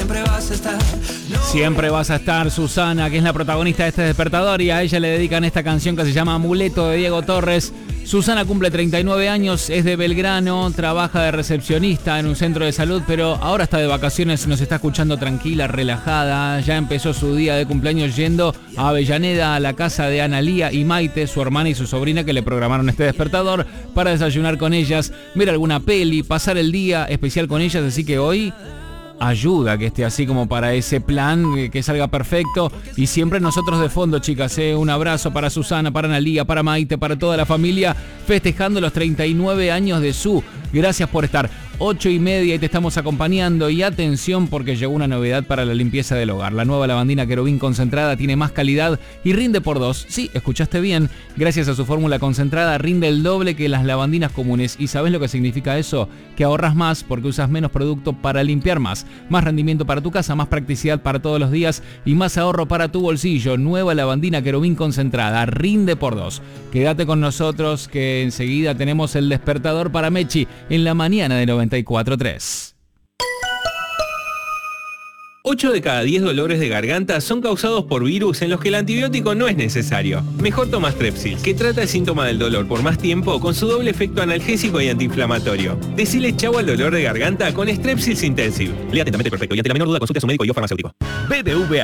siempre vas a estar. Siempre vas a estar, Susana, que es la protagonista de este despertador, y a ella le dedican esta canción que se llama Amuleto de Diego Torres. Susana cumple 39 años, es de Belgrano, trabaja de recepcionista en un centro de salud, pero ahora está de vacaciones, nos está escuchando tranquila, relajada. Ya empezó su día de cumpleaños yendo a Avellaneda, a la casa de Analía y Maite, su hermana y su sobrina, que le programaron este despertador para desayunar con ellas, ver alguna peli, pasar el día especial con ellas, así que hoy ayuda que esté así como para ese plan, que salga perfecto. Y siempre nosotros de fondo, chicas, un abrazo para Susana, para Analía, para Maite, para toda la familia, festejando los 39 años de Su. Gracias por estar. 8:30 y te estamos acompañando. Y atención, porque llegó una novedad para la limpieza del hogar. La nueva lavandina Querubín concentrada tiene más calidad y rinde por 2. Sí, escuchaste bien. Gracias a su fórmula concentrada rinde el doble que las lavandinas comunes. ¿Y sabes lo que significa eso? Que ahorras más porque usas menos producto para limpiar más. Más rendimiento para tu casa, más practicidad para todos los días y más ahorro para tu bolsillo. Nueva lavandina Querubín concentrada rinde por 2. Quédate con nosotros que enseguida tenemos el despertador para Mechi en la mañana de 94.3. 8 de cada 10 dolores de garganta son causados por virus en los que el antibiótico no es necesario. Mejor toma Strepsils, que trata el síntoma del dolor por más tiempo con su doble efecto analgésico y antiinflamatorio. Decile chau al dolor de garganta con Strepsils Intensive. Lea atentamente el prospecto y ante la menor duda consulte a su médico y o farmacéutico. BBVA